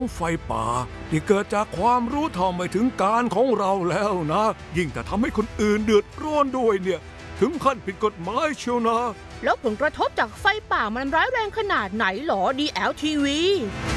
ไฟป่าที่เกิดจากความรู้เท่าไม่ถึงการของเราแล้วนะ ยิ่งแต่ทำให้คนอื่นเดือดร้อนด้วยเนี่ยถึงขั้นผิดกฎหมายเชียวนะแล้วผลกระทบจากไฟป่ามันร้ายแรงขนาดไหนหรอ DLTV